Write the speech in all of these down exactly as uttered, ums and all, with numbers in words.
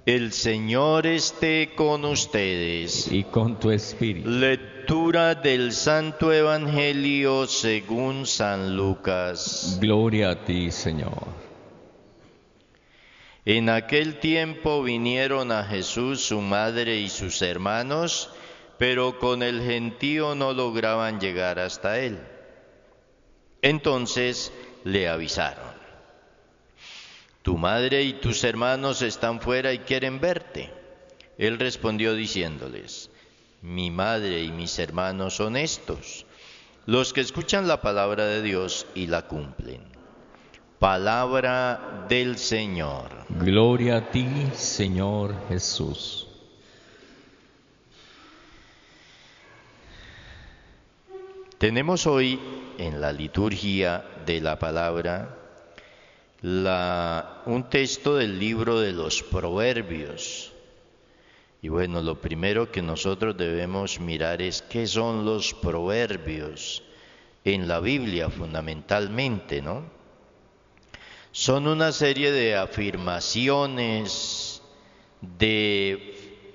El Señor esté con ustedes. Y con tu espíritu. Lectura del Santo Evangelio según San Lucas. Gloria a ti, Señor. En aquel tiempo vinieron a Jesús su madre y sus hermanos, pero con el gentío no lograban llegar hasta él. Entonces le avisaron: tu madre y tus hermanos están fuera y quieren verte. Él respondió diciéndoles: mi madre y mis hermanos son estos, los que escuchan la palabra de Dios y la cumplen. Palabra del Señor. Gloria a ti, Señor Jesús. Tenemos hoy en la liturgia de la palabra La, un texto del libro de los Proverbios. Y bueno, lo primero que nosotros debemos mirar es qué son los proverbios en la Biblia fundamentalmente, ¿no? Son una serie de afirmaciones, de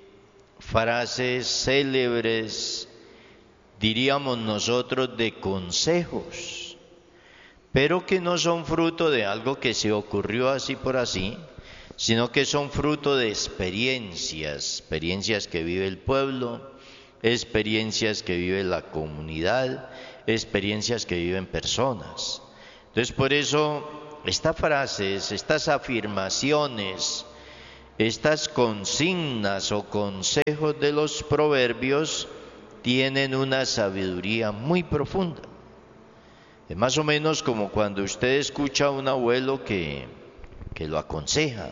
frases célebres, diríamos nosotros, de consejos, pero que no son fruto de algo que se ocurrió así por así, sino que son fruto de experiencias, experiencias que vive el pueblo, experiencias que vive la comunidad, experiencias que viven personas. Entonces, por eso, estas frases, estas afirmaciones, estas consignas o consejos de los proverbios tienen una sabiduría muy profunda. Es más o menos como cuando usted escucha a un abuelo que, que lo aconseja.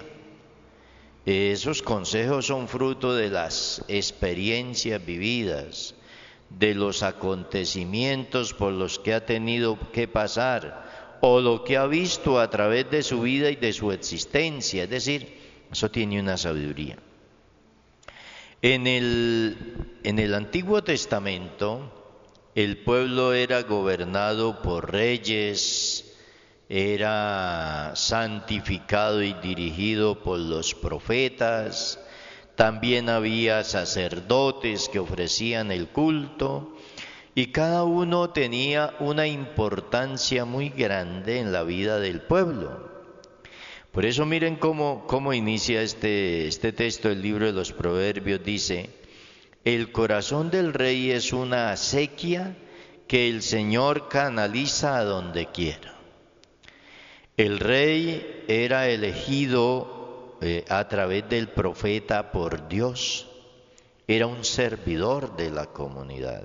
Esos consejos son fruto de las experiencias vividas, de los acontecimientos por los que ha tenido que pasar, o lo que ha visto a través de su vida y de su existencia. Es decir, eso tiene una sabiduría. En el, en el Antiguo Testamento, el pueblo era gobernado por reyes, era santificado y dirigido por los profetas, también había sacerdotes que ofrecían el culto, y cada uno tenía una importancia muy grande en la vida del pueblo. Por eso miren cómo, cómo inicia este, este texto del libro de los Proverbios. Dice: el corazón del rey es una acequia que el Señor canaliza a donde quiera. El rey era elegido eh, a través del profeta por Dios. Era un servidor de la comunidad.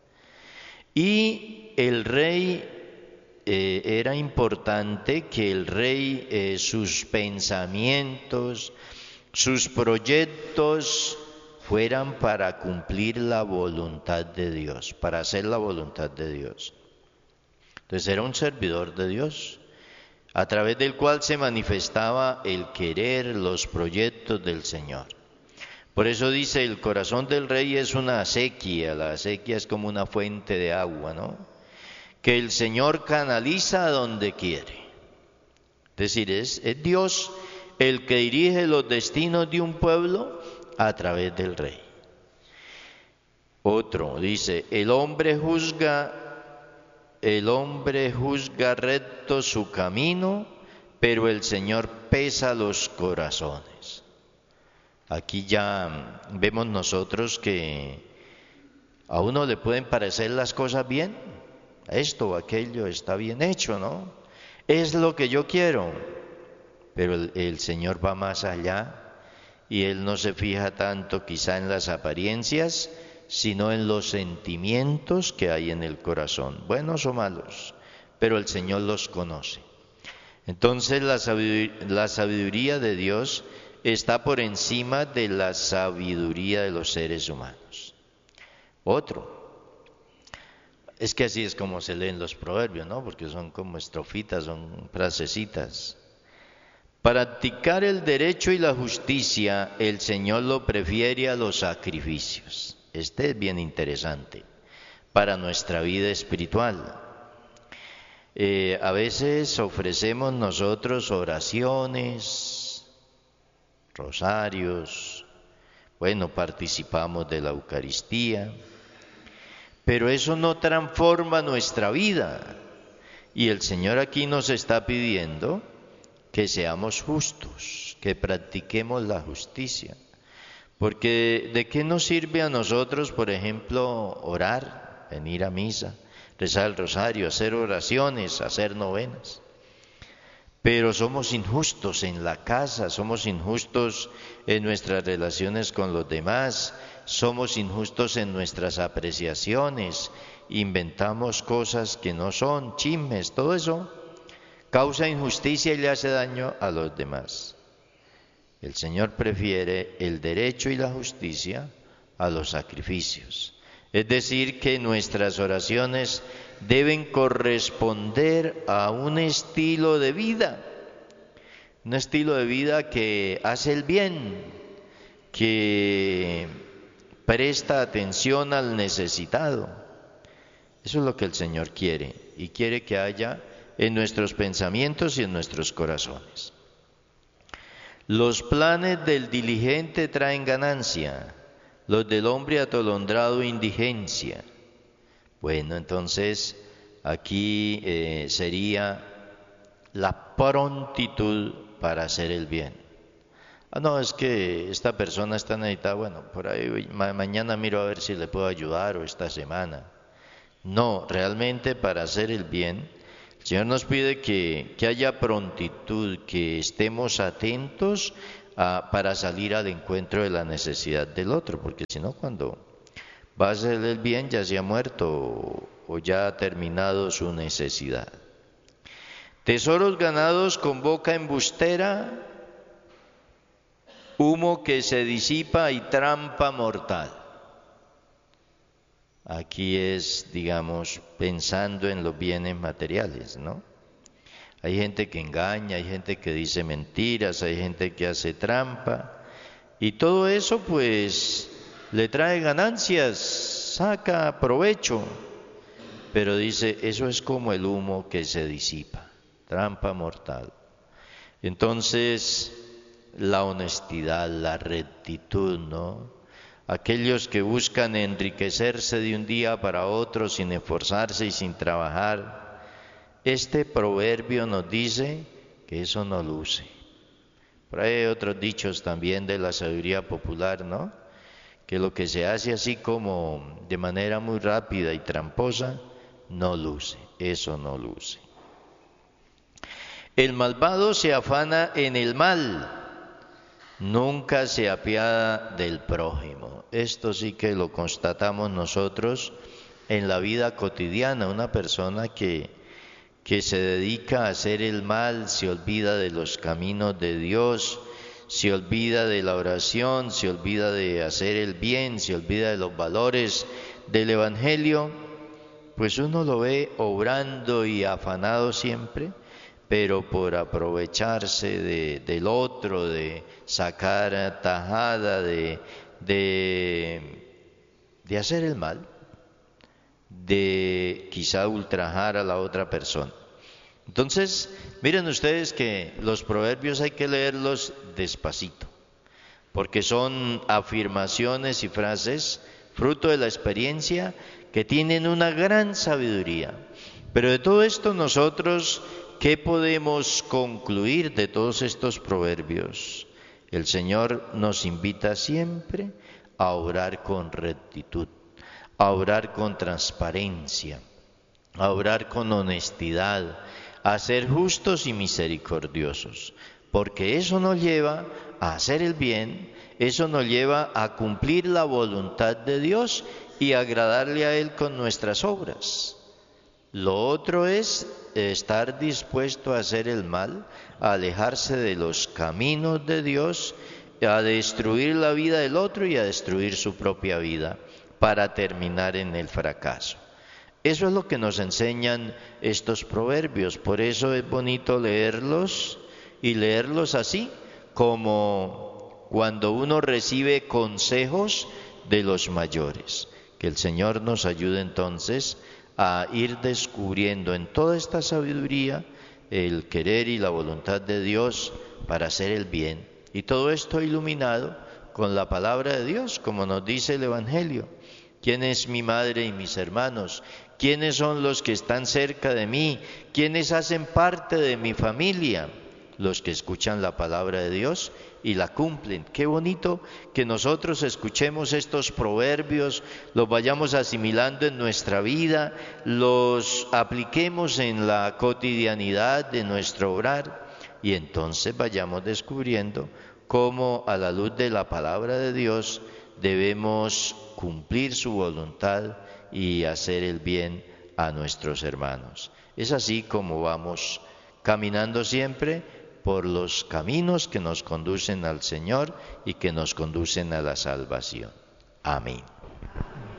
Y el rey, eh, era importante que el rey, eh, sus pensamientos, sus proyectos, fueran para cumplir la voluntad de Dios, para hacer la voluntad de Dios. Entonces era un servidor de Dios, a través del cual se manifestaba el querer, los proyectos del Señor. Por eso dice: el corazón del rey es una acequia. La acequia es como una fuente de agua, ¿no?, que el Señor canaliza a donde quiere. Es decir, es, es Dios el que dirige los destinos de un pueblo a través del rey. Otro dice: el hombre juzga, el hombre juzga recto su camino, pero el Señor pesa los corazones. Aquí ya vemos nosotros que a uno le pueden parecer las cosas bien, esto o aquello está bien hecho, ¿no? Es lo que yo quiero, pero el, el Señor va más allá. Y Él no se fija tanto quizá en las apariencias, sino en los sentimientos que hay en el corazón, buenos o malos, pero el Señor los conoce. Entonces la sabiduría, la sabiduría de Dios está por encima de la sabiduría de los seres humanos. Otro, es que así es como se leen los proverbios, ¿no?, porque son como estrofitas, son frasecitas. Practicar el derecho y la justicia, el Señor lo prefiere a los sacrificios. Este es bien interesante para nuestra vida espiritual. Eh, a veces ofrecemos nosotros oraciones, rosarios, bueno, participamos de la Eucaristía, pero eso no transforma nuestra vida. Y el Señor aquí nos está pidiendo que seamos justos, que practiquemos la justicia. Porque ¿de qué nos sirve a nosotros, por ejemplo, orar, venir a misa, rezar el rosario, hacer oraciones, hacer novenas? Pero somos injustos en la casa, somos injustos en nuestras relaciones con los demás, somos injustos en nuestras apreciaciones, inventamos cosas que no son, chismes, todo eso causa injusticia y le hace daño a los demás. El Señor prefiere el derecho y la justicia a los sacrificios. Es decir, que nuestras oraciones deben corresponder a un estilo de vida, un estilo de vida que hace el bien, que presta atención al necesitado. Eso es lo que el Señor quiere, y quiere que haya en nuestros pensamientos y en nuestros corazones. Los planes del diligente traen ganancia, los del hombre atolondrado indigencia. Bueno, entonces aquí eh, sería la prontitud para hacer el bien. Ah, no, es que esta persona está necesitada, bueno, por ahí ma- mañana miro a ver si le puedo ayudar o esta semana. No, realmente para hacer el bien, el Señor nos pide que, que haya prontitud, que estemos atentos a, para salir al encuentro de la necesidad del otro, porque si no, cuando va a hacer el bien ya se ha muerto o, o ya ha terminado su necesidad. Tesoros ganados con boca embustera, humo que se disipa y trampa mortal. Aquí es, digamos, pensando en los bienes materiales, ¿no? Hay gente que engaña, hay gente que dice mentiras, hay gente que hace trampa, y todo eso pues le trae ganancias, saca provecho, pero dice, eso es como el humo que se disipa, trampa mortal. Entonces, la honestidad, la rectitud, ¿no? Aquellos que buscan enriquecerse de un día para otro sin esforzarse y sin trabajar, este proverbio nos dice que eso no luce. Por ahí hay otros dichos también de la sabiduría popular, ¿no? Que lo que se hace así como de manera muy rápida y tramposa, no luce, eso no luce. El malvado se afana en el mal, nunca se apiada del prójimo. Esto sí que lo constatamos nosotros en la vida cotidiana. Una persona que, que se dedica a hacer el mal, se olvida de los caminos de Dios, se olvida de la oración, se olvida de hacer el bien, se olvida de los valores del Evangelio, pues uno lo ve obrando y afanado siempre, pero por aprovecharse de, del otro, de sacar tajada, de, de, de hacer el mal, de quizá ultrajar a la otra persona. Entonces, miren ustedes que los proverbios hay que leerlos despacito, porque son afirmaciones y frases fruto de la experiencia que tienen una gran sabiduría. Pero de todo esto nosotros, ¿qué podemos concluir de todos estos proverbios? El Señor nos invita siempre a orar con rectitud, a orar con transparencia, a orar con honestidad, a ser justos y misericordiosos, porque eso nos lleva a hacer el bien, eso nos lleva a cumplir la voluntad de Dios y agradarle a Él con nuestras obras. Lo otro es estar dispuesto a hacer el mal, a alejarse de los caminos de Dios, a destruir la vida del otro y a destruir su propia vida para terminar en el fracaso. Eso es lo que nos enseñan estos proverbios, por eso es bonito leerlos y leerlos así, como cuando uno recibe consejos de los mayores. Que el Señor nos ayude entonces a ir descubriendo en toda esta sabiduría el querer y la voluntad de Dios para hacer el bien Y todo esto iluminado con la palabra de Dios, como nos dice el Evangelio. ¿Quién es mi madre y mis hermanos? ¿Quiénes son los que están cerca de mí? ¿Quiénes hacen parte de mi familia? Los que escuchan la palabra de Dios y la cumplen. Qué bonito que nosotros escuchemos estos proverbios, los vayamos asimilando en nuestra vida, los apliquemos en la cotidianidad de nuestro obrar y entonces vayamos descubriendo cómo a la luz de la palabra de Dios debemos cumplir su voluntad y hacer el bien a nuestros hermanos. Es así como vamos caminando siempre por los caminos que nos conducen al Señor y que nos conducen a la salvación. Amén.